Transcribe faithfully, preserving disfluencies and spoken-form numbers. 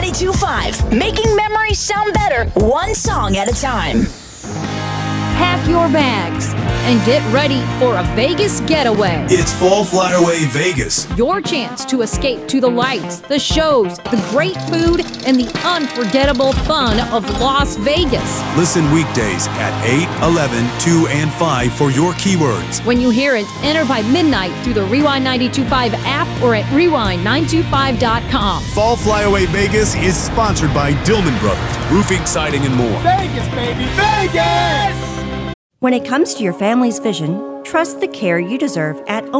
ninety-two point five, making memories sound better, one song at a time. Pack your bags and get ready for a Vegas getaway. It's Fall Flyaway Vegas. Your chance to escape to the lights, the shows, the great food, and the unforgettable fun of Las Vegas. Listen weekdays at eight, eleven, two, and five for your keywords. When you hear it, enter by midnight through the Rewind ninety-two point five app or at rewind nine two five dot com. Fall Flyaway Vegas is sponsored by Dillman Brothers, roofing, siding, and more. Vegas, baby, Vegas! When it comes to your family's vision, trust the care you deserve at